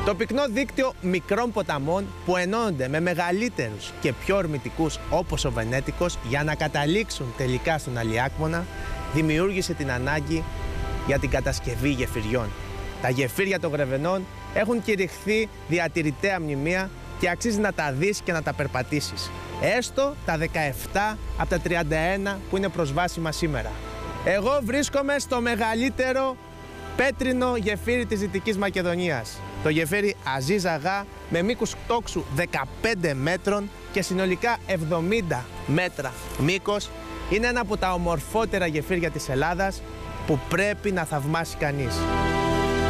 Το πυκνό δίκτυο μικρών ποταμών που ενώνονται με μεγαλύτερους και πιο ορμητικούς όπως ο Βενέτικος για να καταλήξουν τελικά στον Αλιάκμονα δημιούργησε την ανάγκη για την κατασκευή γεφυριών. Τα γεφύρια των Γρεβενών έχουν κηρυχθεί διατηρητέα μνημεία και αξίζει να τα δεις και να τα περπατήσεις. Έστω τα 17 από τα 31 που είναι προσβάσιμα σήμερα. Εγώ βρίσκομαι στο μεγαλύτερο πέτρινο γεφύρι της Δυτικής Μακεδονίας. Το γεφύρι Αζίζ Αγά με μήκους τόξου 15 μέτρων και συνολικά 70 μέτρα μήκος. Είναι ένα από τα ομορφότερα γεφύρια της Ελλάδας που πρέπει να θαυμάσει κανείς.